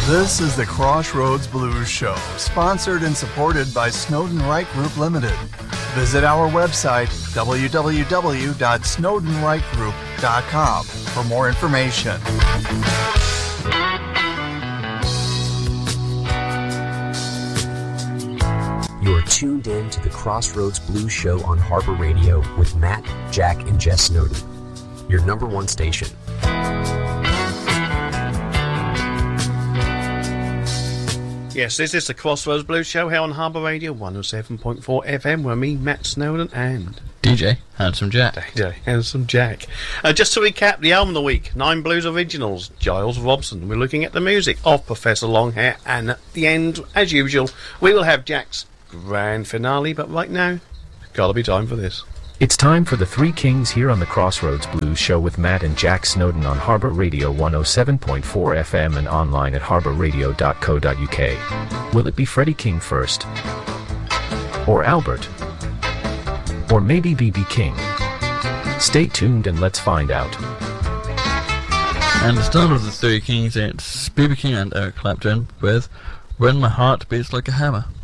This is the Crossroads Blues Show, sponsored and supported by Snowden Wright Group Limited. Visit our website, www.snowdenwrightgroup.com, for more information. You are tuned in to the Crossroads Blues Show on Harbor Radio with Matt, Jack, and Jess Snowden, your number one station. Yes, this is the Crossroads Blues Show here on Harbour Radio 107.4 FM, where me, Matt Snowden, and DJ Handsome Jack. DJ Handsome Jack. Just to recap, the album of the week, 9 Blues Originals, Giles Robson. We're looking at the music of Professor Longhair, and at the end, as usual, we will have Jack's grand finale, but right now, gotta be time for this. It's time for the Three Kings here on the Crossroads Blues Show with Matt and Jack Snowden on Harbor Radio 107.4 FM and online at harborradio.co.uk. Will it be Freddie King first? Or Albert? Or maybe B.B. King? Stay tuned and let's find out. And the start of the Three Kings, it's B.B. King and Eric Clapton with When My Heart Beats Like a Hammer.